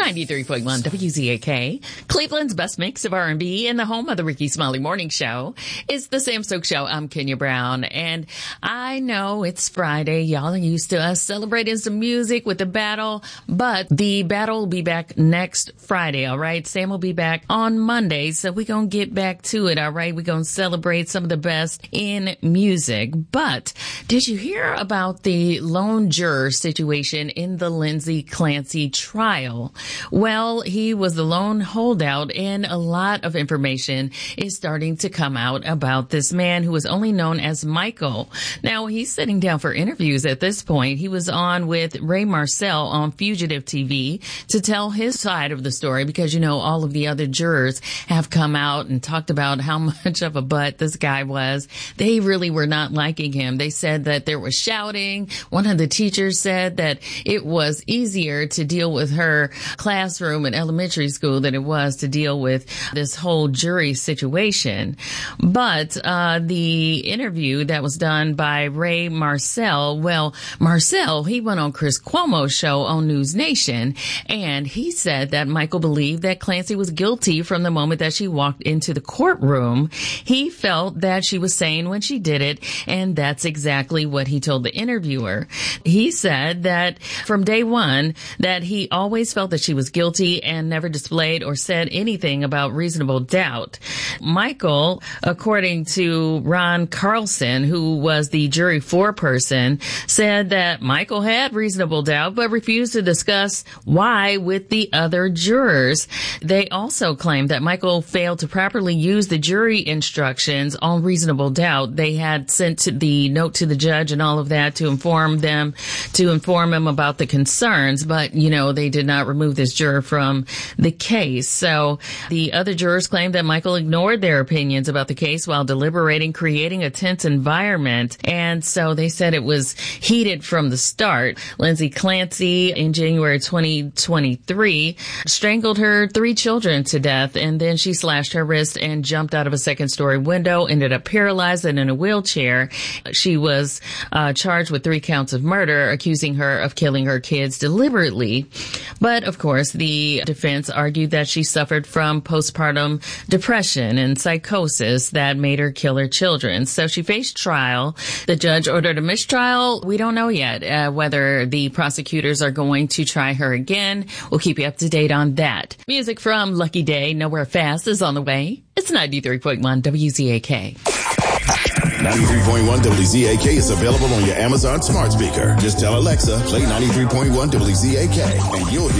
93.1 WZAK, Cleveland's best mix of R&B and the home of the Ricky Smiley Morning Show. It's the Sam Stokes Show. I'm Kenya Brown, and I know it's Friday. Y'all are used to us celebrating some music with the battle, but the battle will be back next Friday, all right? Sam will be back on Monday, so we're going to get back to it, all right? We're going to celebrate some of the best in music. But did you hear about the lone juror situation in the Lindsay Clancy trial? Well, he was the lone holdout, and a lot of information is starting to come out about this man who was only known as Michael. Now, he's sitting down for interviews at this point. He was on with Ray Marcel on Fugitive TV to tell his side of the story because, you know, all of the other jurors have come out and talked about how much of a butt this guy was. They really were not liking him. They said that there was shouting. One of the teachers said that it was easier to deal with her classroom in elementary school than it was to deal with this whole jury situation. But the interview that was done by Ray Marcel, well, Marcel, he went on Chris Cuomo's show on News Nation, and he said that Michael believed that Clancy was guilty from the moment that she walked into the courtroom. He felt that she was sane when she did it, and that's exactly what he told the interviewer. He said that from day one that he always felt that she was guilty and never displayed or said anything about reasonable doubt. Michael, according to Ron Carlson, who was the jury foreperson, said that Michael had reasonable doubt but refused to discuss why with the other jurors. They also claimed that Michael failed to properly use the jury instructions on reasonable doubt. They had sent the note to the judge and all of that to inform him about the concerns, but, you know, they did not remove this juror from the case. So the other jurors claimed that Michael ignored their opinions about the case while deliberating, creating a tense environment. And so they said it was heated from the start. Lindsay Clancy, in January 2023, strangled her 3 children to death, and then she slashed her wrist and jumped out of a second-story window, ended up paralyzed and in a wheelchair. She was charged with 3 counts of murder, accusing her of killing her kids deliberately. But, of course, the defense argued that she suffered from postpartum depression and psychosis that made her kill her children. So she faced trial. The judge ordered a mistrial. We don't know yet whether the prosecutors are going to try her again. We'll keep you up to date on that. Music from Lucky Day, Nowhere Fast is on the way. It's 93.1 WZAK. 93.1 WZAK is available on your Amazon smart speaker. Just tell Alexa, play 93.1 WZAK, and you'll hear